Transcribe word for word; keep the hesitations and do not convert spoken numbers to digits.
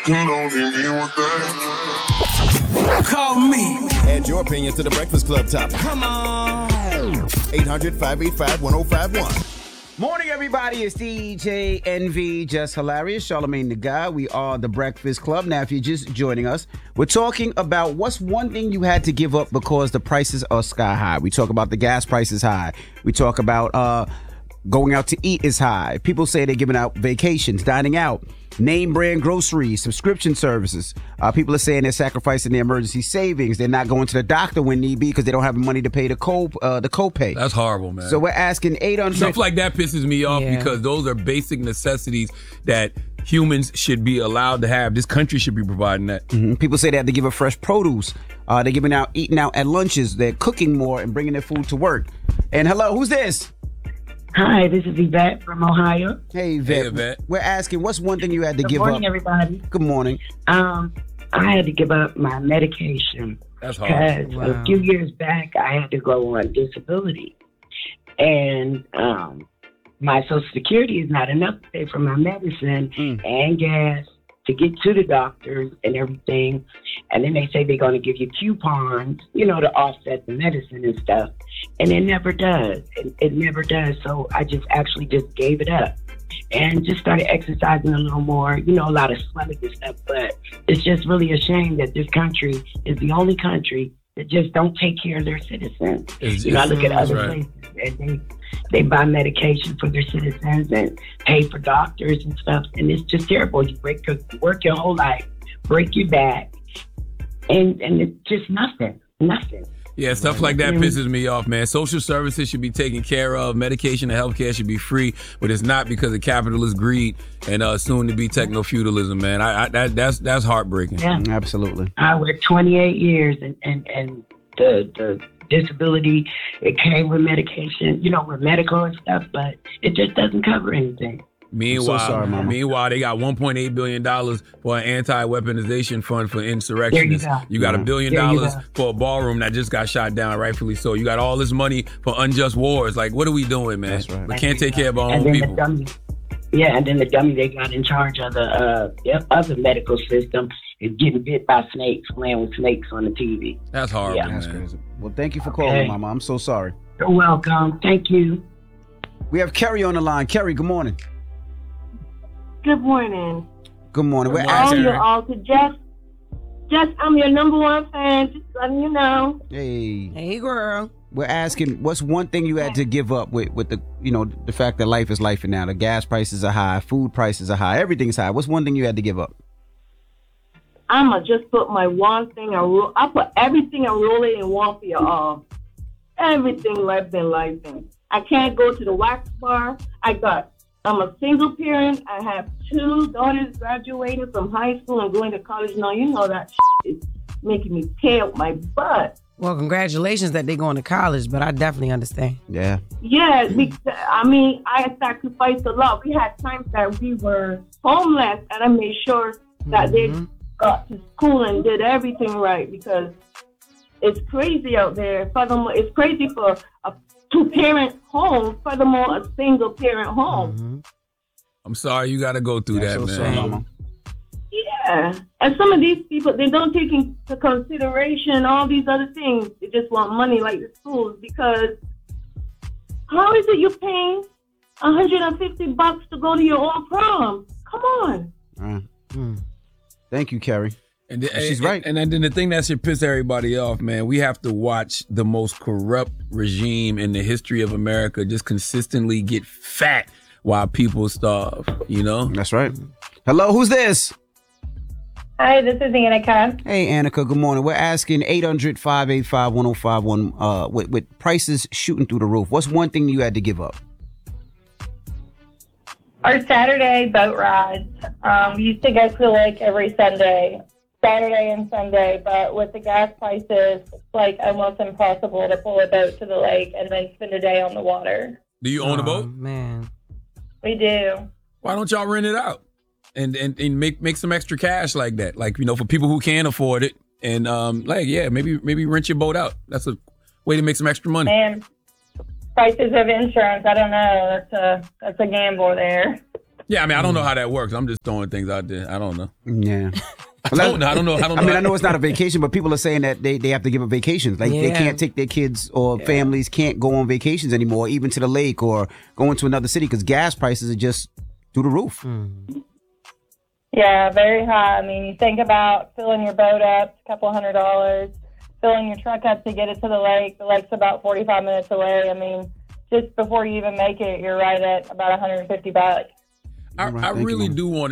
Don't hit me with that. Call me. Add your opinion to the Breakfast Club topic. Come on. eight hundred, five eight five, one oh five one. Morning, everybody. It's D J Envy, Just Hilarious, Charlamagne the Guy. We are the Breakfast Club. Now, if you're just joining us, we're talking about what's one thing you had to give up because the prices are sky high. We talk about the gas prices high. We talk about uh, going out to eat is high. People say they're giving out vacations, dining out, name brand groceries, subscription services. Uh, people are saying they're sacrificing their emergency savings. They're not going to the doctor when need be because they don't have money to pay the co uh, the copay. That's horrible, man. So we're asking eight hundred. Stuff like that pisses me off Yeah. because those are basic necessities that humans should be allowed to have. This country should be providing that. Mm-hmm. People say they have to give up fresh produce. Uh, they're giving out, eating out at lunches. They're cooking more and bringing their food to work. And hello, who's this? Hi, this is Yvette from Ohio. Hey, Yvette. Hey, Yvette. We're asking, what's one thing you had to Good give morning, up? everybody. Good morning. Um, I had to give up my medication That's hard. because Wow. a few years back I had to go on disability, and um, my Social Security is not enough to pay for my medicine Mm. and gas to get to the doctors and everything. And then they say they're going to give you coupons, you know, to offset the medicine and stuff. And it never does. It, it never does. So I just actually just gave it up and just started exercising a little more, you know, a lot of swimming and stuff. But it's just really a shame that this country is the only country that just don't take care of their citizens. It's- you know, I it's- look at that's other right. places and they, they buy medication for their citizens and pay for doctors and stuff. And it's just terrible. You break your, work your whole life, break your back, and, and it's just nothing, nothing. Yeah, stuff like that pisses me off, man. Social services should be taken care of. Medication and healthcare should be free, but it's not because of capitalist greed and uh, soon to be techno feudalism, man. I, I that that's that's heartbreaking. Yeah. Absolutely. I worked twenty-eight years, and, and, and the the disability, it came with medication, you know, with medical and stuff, but it just doesn't cover anything. Meanwhile, sorry, Mama. meanwhile, they got one point eight billion dollars for an anti-weaponization fund for insurrectionists. There you go. You got a Yeah. billion There you dollars go. for a ballroom that just got shot down, rightfully so. You got all this money for unjust wars. Like, what are we doing, man? That's right. We can't take care of our And own then people. the dummy, yeah, and then the dummy they got in charge of the uh, the other medical system is getting bit by snakes, playing with snakes on the T V. That's horrible, Yeah. That's man. crazy. Well, thank you for calling, Okay. Mama. I'm so sorry. You're welcome. Thank you. We have Kerry on the line. Kerry, good morning. Good morning. Good morning. We're Good morning, All asking. you Terry. all to Jess. Jess, I'm your number one fan. Just letting you know. Hey, Hey, girl. we're asking, what's one thing you had to give up with, with the, you know, the fact that life is life now. The gas prices are high, food prices are high, everything's high. What's one thing you had to give up? I'ma just put my one thing and roll. I put everything and roll it in one for you all. Everything life been life in. I can't go to the wax bar. I got. I'm a single parent. I have two daughters graduating from high school and going to college now. You know that is making me pay up my butt. Well, congratulations that they're going to college, but I definitely understand. Yeah. Yeah, because, I mean, I sacrificed a lot. We had times that we were homeless, and I made sure that they got to school and did everything right because it's crazy out there. Furthermore, it's crazy for a two-parent home. Furthermore, a single-parent home. I'm sorry you got to go through Yeah, that, so man. sorry, Mama. Yeah, and some of these people, they don't take into consideration all these other things. They just want money like the schools because how is it you paying one hundred fifty bucks to go to your own prom? Come on. Uh, mm. Thank you, Kerry. And the, She's and, right. And, and then the thing that should piss everybody off, man, we have to watch the most corrupt regime in the history of America just consistently get fat while people starve, you know? That's right. Hello, who's this? Hi, this is Annika. Hey, Annika, good morning. We're asking eight hundred, five eight five, one oh five one uh, with, with prices shooting through the roof. What's one thing you had to give up? Our Saturday boat rides. Um, we used to go to the lake every Sunday, Saturday and Sunday, but with the gas prices, it's like almost impossible to pull a boat to the lake and then spend a day on the water. Do you own a Oh, boat? man. We do. Why don't y'all rent it out and, and, and make make some extra cash like that? Like, you know, for people who can't afford it. And, um, like, yeah, maybe maybe rent your boat out. That's a way to make some extra money. And prices of insurance, I don't know. That's a, that's a gamble there. Yeah, I mean, I don't know how that works. I'm just throwing things out there. I don't know. Yeah. I don't know. I don't know. I don't know. I mean, I know it's not a vacation, but people are saying that they, they have to give up vacations. Like they Yeah. can't take their kids or families can't go on vacations anymore, even to the lake or go into another city because gas prices are just through the roof. Yeah, very high. I mean, you think about filling your boat up, a couple hundred dollars, filling your truck up to get it to the lake. The lake's about forty-five minutes away. I mean, just before you even make it, you're right at about one hundred fifty bucks. I, All right, I thank you, really Mama. do want